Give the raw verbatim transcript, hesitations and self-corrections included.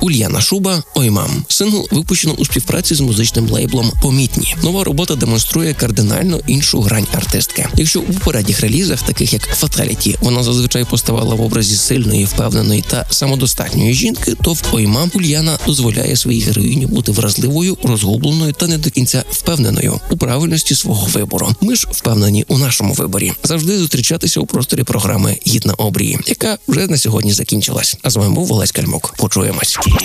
Ульяна Шуба «Ой, мам». Сингл випущено у співпраці з музичним лейблом «Помітні». Нова робота демонструє кардинально іншу грань артистки. Якщо у попередніх релізах, таких як «Фаталіті», вона зазвичай поставала в образі сильної, впевненої та самодостатньої жінки, то в «Ой, мам» Ульяна дозволяє своїй героїні бути вразливою, розгубленою та не до кінця впевненою у правильності свого вибору. Ми ж впевнені у нашому виборі. Завжди зустрічатися у просторі програми «Гідна обрії», яка вже на сьогодні закінчилась. А з вами був Олесь Кальмук. Почуємось.